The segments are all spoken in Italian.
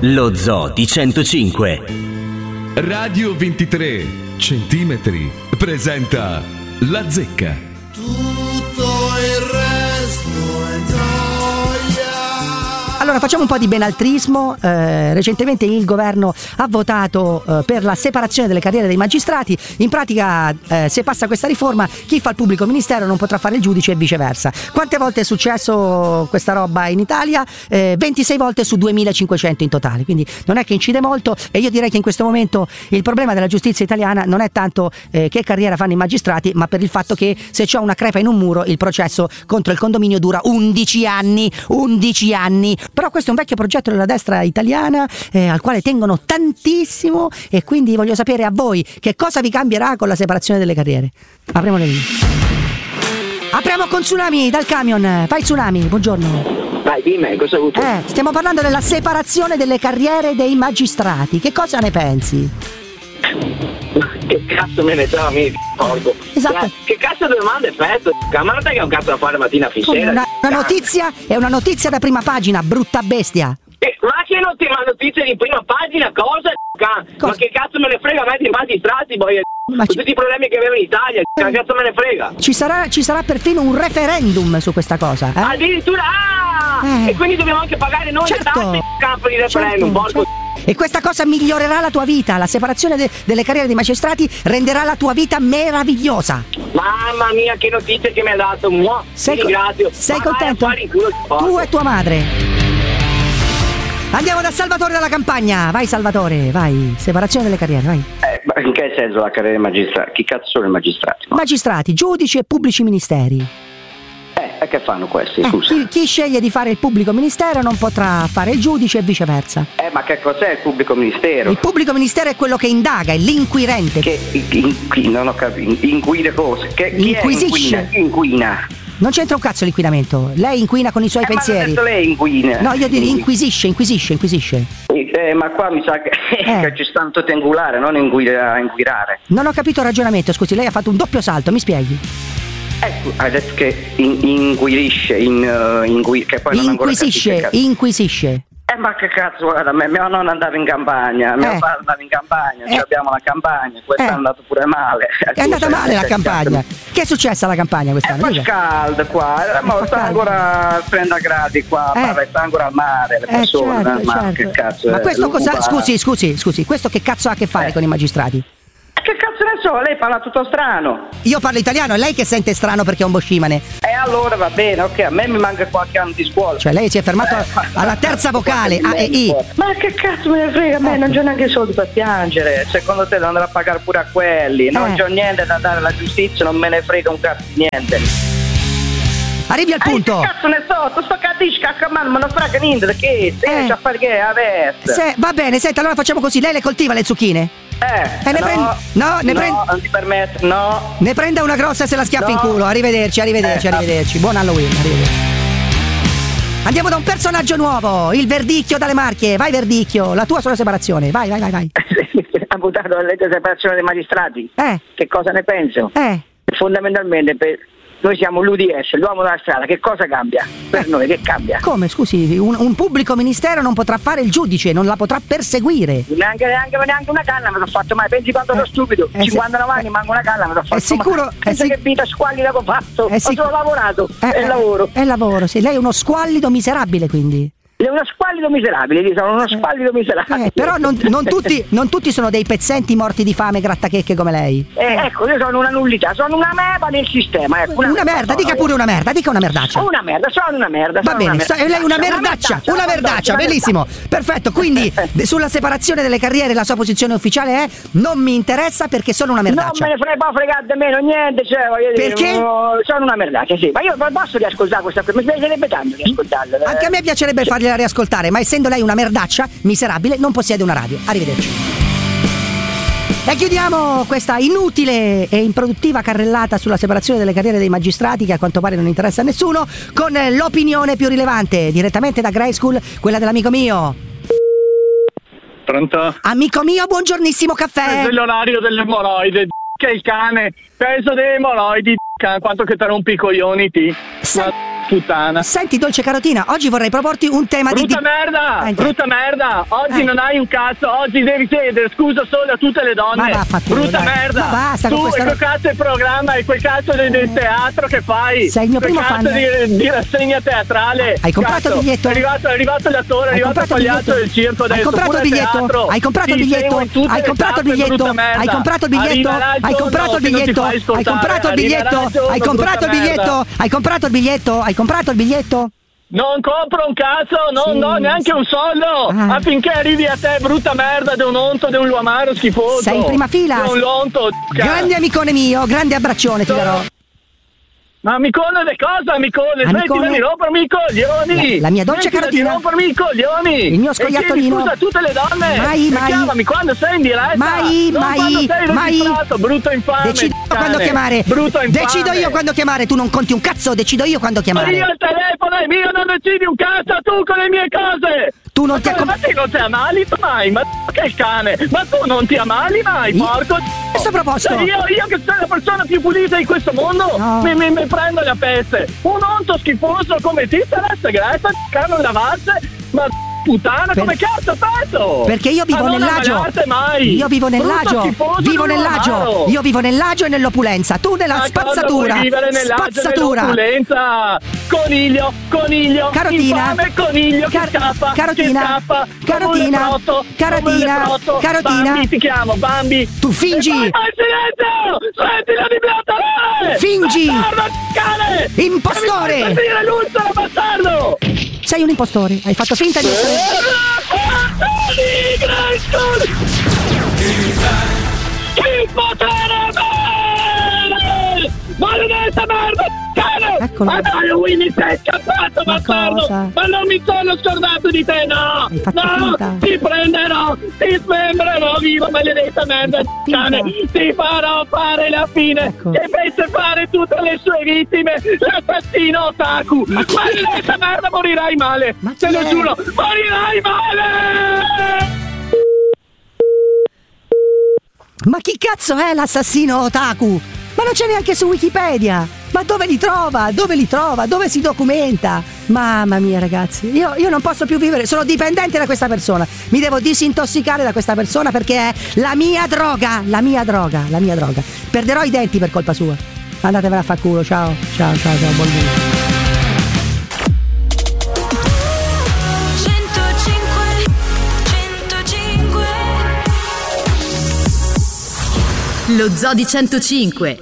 Lo Zoo di 105. Radio 23 centimetri presenta La Zecca. Tutto il resto è gioia. Allora facciamo un po' di benaltrismo. Recentemente il governo ha votato per la separazione delle carriere dei magistrati. In pratica se passa questa riforma, chi fa il pubblico ministero non potrà fare il giudice e viceversa. Quante volte è successo questa roba in Italia? 26 volte su 2500 in totale, quindi non è che incide molto. E io direi che in questo momento il problema della giustizia italiana non è tanto che carriera fanno i magistrati, ma per il fatto che se c'è una crepa in un muro il processo contro il condominio dura 11 anni. Però questo è un vecchio progetto della destra italiana al quale tengono tantissimo, e quindi voglio sapere a voi che cosa vi cambierà con la separazione delle carriere. Apriamo le linee. Apriamo con Tsunami dal camion. Vai Tsunami, buongiorno. Vai, dimmi, cosa hai avuto? Stiamo parlando della separazione delle carriere dei magistrati. Che cosa ne pensi? Che cazzo me ne so, mi ricordo. Esatto. Che cazzo di domanda è fatto? Ma non è che è un cazzo da fare mattina Come fisera. una notizia da prima pagina, brutta bestia. Ma che notizie di prima pagina, cosa? Ma che cazzo me ne frega a me dei magistrati, poi Ma tutti i problemi che avevo in Italia, che cazzo me ne frega? Ci sarà perfino un referendum su questa cosa, Addirittura, e quindi dobbiamo anche pagare noi le tasse in campo di referendum, porco. E questa cosa migliorerà la tua vita. La separazione delle carriere dei magistrati renderà la tua vita meravigliosa. Mamma mia, che notizie che mi ha dato. Sei contento? Tu e tua madre. Andiamo da Salvatore dalla Campagna. Vai Salvatore, vai. Separazione delle carriere, vai. Ma in che senso la carriera dei magistrati? Chi cazzo sono i magistrati? Magistrati, giudici e pubblici ministeri. E che fanno questi? Scusa. Chi sceglie di fare il pubblico ministero non potrà fare il giudice e viceversa. Ma che cos'è il pubblico ministero? Il pubblico ministero è quello che indaga, è l'inquirente. Che non ho capito. Inquina cosa? Inquisisce. Chi inquina? Non c'entra un cazzo l'inquinamento. Lei inquina con i suoi pensieri. Ma non detto lei inquina. No, io direi inquisisce. Ma qua mi sa che ci stanno tutti a ingulare, non a inquirare. Non ho capito il ragionamento, scusi, lei ha fatto un doppio salto, mi spieghi? Hai detto che inquirisce, che poi non ancora inquisisce. Ma che cazzo, guarda, mia nonna andava in campagna, mio padre andava in campagna, noi abbiamo la campagna, quest'anno è andato pure male. È andata male la campagna. Che è successo alla campagna quest'anno? È caldo qua, sta ancora a 30 gradi qua, sta ancora al mare, le persone, certo. Che cazzo ma è? questo cosa? Scusi, questo che cazzo ha a che fare con i magistrati? Che cazzo ne so, lei parla tutto strano. Io parlo italiano, è lei che sente strano perché è un boscimane. Allora va bene, ok, a me mi manca qualche anno di scuola. Cioè lei si è fermato alla terza vocale, A e I. Ma che cazzo me ne frega, a me non c'ho neanche soldi per piangere. Secondo te devo andare a pagare pure a quelli? Non c'ho niente da dare alla giustizia, non me ne frega un cazzo di niente. Arrivi al punto. Che cazzo ne so, tu sto cazzo ma non frega niente, perché se a fare che adesso. Va bene, senta, allora facciamo così, lei le coltiva le zucchine? Non ti permetto, no. Ne prenda una grossa e se la schiaffa in culo. Arrivederci. Buon Halloween, arrivederci. Andiamo da un personaggio nuovo, il Verdicchio dalle Marche. Vai Verdicchio, la tua sulla separazione. Vai. Ha buttato la legge di separazione dei magistrati. Che cosa ne penso? Fondamentalmente noi siamo l'UDS, l'uomo della strada, che cosa cambia? Per noi che cambia? Come, scusi, un pubblico ministero non potrà fare il giudice, non la potrà perseguire. Neanche una canna mi sono fatto mai, pensi quanto sono stupido? 59 anni, manco una canna mi sono fatto. È sicuro? Pensa che vita squallida che ho fatto? Ho solo lavorato, è lavoro. È lavoro, sì, lei è uno squallido miserabile quindi. È uno squallido miserabile, sono uno squallido miserabile. Però non tutti sono dei pezzenti morti di fame grattachecche come lei. Ecco, io sono una nullità, sono una merda nel sistema. Una merda, dica pure una merda, dica una merdaccia. Sono una merda. Va bene, lei è una merdaccia, bellissimo. Perfetto, quindi sulla separazione delle carriere la sua posizione ufficiale è: non mi interessa perché sono una merdaccia. Non me ne frega fregare di meno niente, cioè voglio dire. Perché? Sono una merdaccia, sì. Ma io posso riascoltare questa cosa, mi piacerebbe tanto riascoltarla. Anche a me piacerebbe fargliela riascoltare, ma essendo lei una merdaccia miserabile non possiede una radio. Arrivederci. E chiudiamo questa inutile e improduttiva carrellata sulla separazione delle carriere dei magistrati, che a quanto pare non interessa a nessuno, con l'opinione più rilevante, direttamente da Grey School, quella dell'amico mio. Pronto? Amico mio, buongiornissimo caffè. È l'orario delle emorroidi, che il cane, peso delle emorroidi, quanto che te rompi i coglioni ti. puttana. Senti, dolce carotina, oggi vorrei proporti un tema brutta merda, brutta merda. Oggi non hai un cazzo, oggi devi chiedere scusa solo a tutte le donne. Brutta merda. Ma basta tu con questa... quel cazzo di programma e quel cazzo del teatro che fai. Sei il mio primo cazzo fan. Di rassegna teatrale. Hai comprato il biglietto? È arrivato l'attore, è arrivato il pagliaccio del circo adesso. Hai comprato il biglietto? Hai comprato il biglietto? Hai comprato il biglietto? Hai comprato il biglietto? Hai comprato il biglietto? Hai comprato il biglietto? Hai comprato il biglietto? Hai comprato il biglietto? Hai comprato il biglietto? Non compro un cazzo, non do neanche un soldo affinché arrivi a te, brutta merda, di un onto, di un luamaro schifoso. Sei in prima fila. Di un lonto. Grande amicone mio, grande abbraccione ti darò. Ma amicone di cosa, amicone? Smettila di rompermi i coglioni! La mia dolce carotina. Di rompermi i coglioni! Il mio scoiattolino. Scusa a tutte le donne! Mai. Chiamami quando sei in diretta! Mai. Quando sei registrato, brutto infame! Decido io quando chiamare! Brutto infame! Decido io quando chiamare! Tu non conti un cazzo, decido io quando chiamare! Ma io il telefono è mio, non decidi un cazzo tu con le mie cose! Tu non ma te non ti ammali mai? Ma che cane? Ma tu non ti ammali mai, porco? Questo proposito! Io che sono la persona più pulita in questo mondo mi prendo la peste! Un onto schifoso come te sarà segreta, caro lavasse, ma puttana, come cazzo ho fatto? Perché io vivo nell'agio. Io vivo nell'agio. Io vivo nell'agio e nell'opulenza. Tu nella spazzatura. Nell'opulenza. Coniglio. Carotina. Infame coniglio che scappa. Carotina. Bambi ti chiamo, Bambi. Tu fingi. Silenzio! Smettila di blattare! Fingi. Cane! Impostore. Bastardo! Sei un impostore, hai fatto finta di essere... Che potere bene! Maledetta merda! Cane! Eccolo. Ma dai, Winnie, sei scappato, bastardo! Ma non mi sono scordato di te, no! Finta. Ti prenderò! Ti smembrerò, viva maledetta merda! Cane! Ti farò fare la fine! Che fece fare tutte le sue vittime! L'assassino otaku! Maledetta merda, morirai male! Te lo giuro! Morirai male! Ma chi cazzo è l'assassino otaku? Ma non c'è neanche su Wikipedia! Ma dove li trova? Dove li trova? Dove si documenta? Mamma mia, ragazzi, io non posso più vivere, sono dipendente da questa persona. Mi devo disintossicare da questa persona perché è la mia droga. Perderò i denti per colpa sua. Andatevela a fa culo, ciao, buon giorno. Lo Zoo di 105.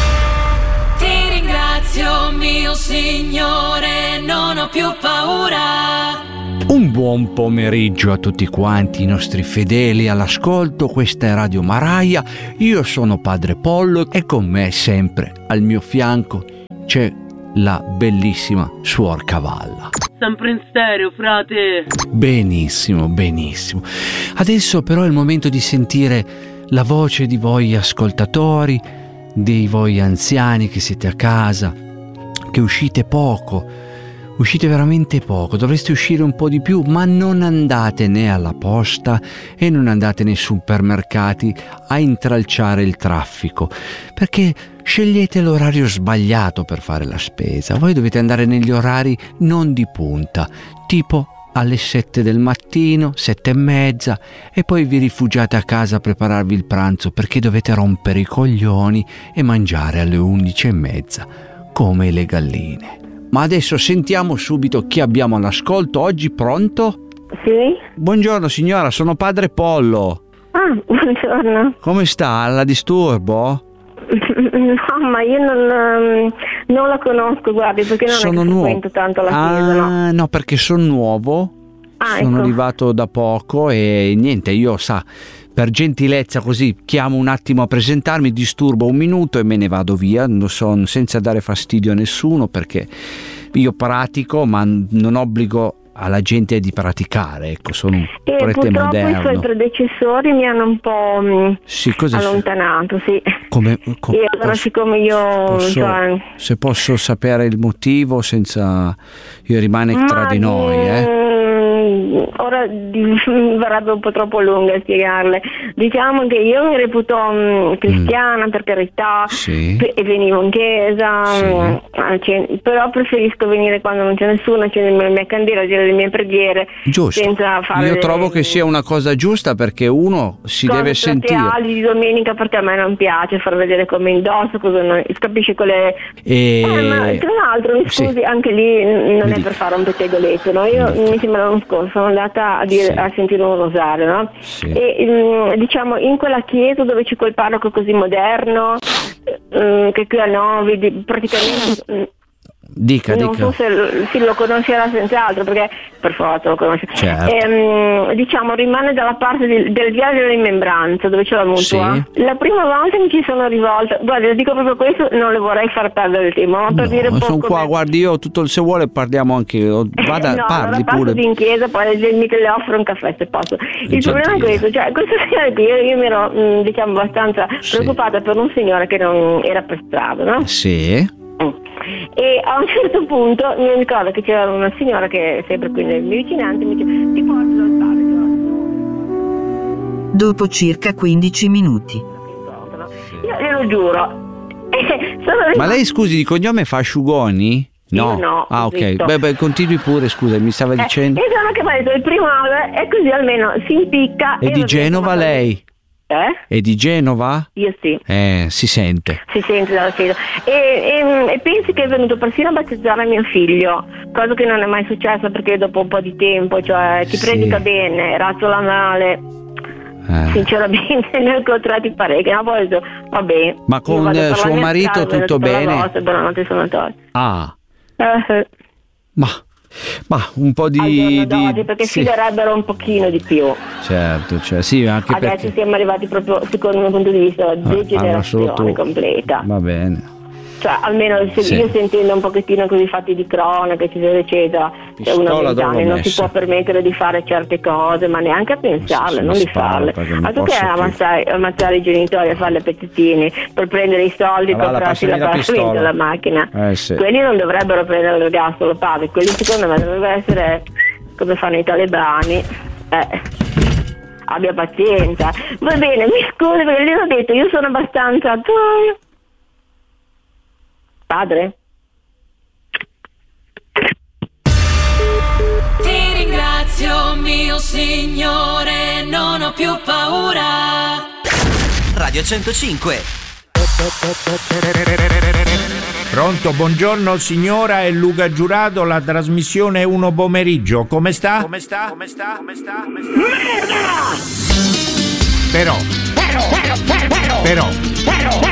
Ti ringrazio, mio Signore, non ho più paura. Un buon pomeriggio a tutti quanti i nostri fedeli all'ascolto. Questa è Radio Maraia. Io sono Padre Pollo e con me sempre al mio fianco c'è la bellissima Suor Cavalla. Sempre in stereo, frate. Benissimo. Adesso però è il momento di sentire la voce di voi ascoltatori, di voi anziani che siete a casa, che uscite veramente poco, dovreste uscire un po' di più, ma non andate né alla posta e non andate nei supermercati a intralciare il traffico, perché scegliete l'orario sbagliato per fare la spesa. Voi dovete andare negli orari non di punta, tipo alle 7 del mattino, 7:30, e poi vi rifugiate a casa a prepararvi il pranzo perché dovete rompere i coglioni e mangiare alle 11:30 come le galline. Ma adesso sentiamo subito chi abbiamo all'ascolto oggi. Pronto? Sì. Buongiorno signora, sono Padre Pollo. Ah, buongiorno. Come sta? La disturbo? No, ma io non la conosco, guardi, perché non frequento tanto la chiesa, no, perché sono nuovo, sono arrivato da poco e niente, io per gentilezza così chiamo un attimo a presentarmi, disturbo un minuto e me ne vado via, senza dare fastidio a nessuno, perché io pratico ma non obbligo alla gente di praticare, ecco, sono un prete moderno. Purtroppo i suoi predecessori mi hanno un po' allontanato, sì. E allora siccome io se posso sapere il motivo, senza io rimane tra di noi, Ora verrebbe un po' troppo lunga a spiegarle. Diciamo che io mi reputo cristiana, per carità, e venivo in chiesa, però preferisco venire quando non c'è nessuno, accendere le mie candele, dire le mie preghiere. Giusto. Senza fare io trovo che sia una cosa giusta, perché uno si deve sentire di domenica, perché a me non piace far vedere come indosso, cosa non capisci quelle ma tra l'altro mi scusi, anche lì non è per fare un pettegoletto, no? Io mi sembra l'anno scorso sono andata a sentire un rosario, no? E diciamo in quella chiesa dove c'è quel parroco così moderno che qui a Novi praticamente non so se lo conoscerà senz'altro, perché per forza lo conosce. Diciamo rimane dalla parte del viale della rimembranza, dove c'è la mutua. La prima volta mi ci sono rivolta, guarda, dico proprio questo, non le vorrei far perdere il tempo, ma per dire sono qua, guardi, io tutto, se vuole parliamo anche parli pure in chiesa, poi le offro un caffè se posso. Il problema è questo, cioè questa sera qui io mi ero diciamo abbastanza preoccupata per un signore che non era per strada, no? E a un certo punto mi ricordo che c'era una signora che è sempre qui nelle mie vicinanze, mi dice: ti porto dal parco. Dopo circa 15 minuti. Io glielo giuro. Ma lei, scusi, di cognome fa Asciugoni? No. No. Ah, ok. Beh, continui pure, scusa, mi stava dicendo. E sono che mi ha detto il primo nome, e così almeno si impicca. E di Genova lei? È di Genova? Io sì. Si sente. Si sente dalla sera. E pensi che è venuto persino a battezzare mio figlio, cosa che non è mai successa, perché dopo un po' di tempo, cioè ti predica bene, razzola male. Sinceramente ne ho incontrati parecchi, ma poi vabbè. Ma con suo marito tutto bene? Buonanotte, sono tornato. Ma un po' di perché filerebbero un pochino di più. Certo, sì, anche adesso perché siamo arrivati proprio, secondo il mio punto di vista, degenerazione completa. Va bene. Cioè, almeno io sentendo un pochettino così fatti di cronaca, eccetera, eccetera, cioè uno a 20 anni non si può permettere di fare certe cose, ma neanche a pensarle, non di farle. Altro che ammazzare i genitori a fare le pezzettini per prendere i soldi per comprarsi l'appartamento della macchina. Quelli non dovrebbero prendere l'ergastolo, padre, quelli secondo me dovrebbero essere come fanno i talebani. Abbia pazienza. Va bene, mi scusi perché gli ho detto, io sono abbastanza padre. Ti ringrazio mio Signore, non ho più paura. Radio 105. Pronto, buongiorno signora, è Luca Giurato, la trasmissione è Uno Pomeriggio. Come sta? Merda! Però